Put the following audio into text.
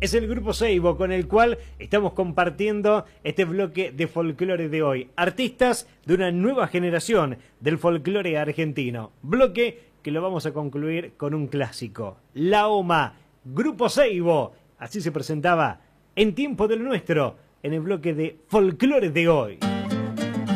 es el grupo Seibo con el cual estamos compartiendo este bloque de folclore de hoy. Artistas de una nueva generación del folclore argentino. Bloque que lo vamos a concluir con un clásico. La Oma, grupo Seibo. Así se presentaba en Tiempo del Nuestro, en el bloque de folclore de hoy.